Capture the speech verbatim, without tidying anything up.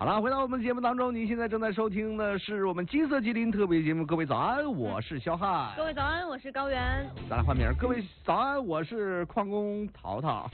好了，回到我们节目当中，您现在正在收听的是我们金色吉林特别节目。各位早安，我是肖汉。 各位早安，我是高原。 咱俩换名，各位早安，我是矿工淘淘。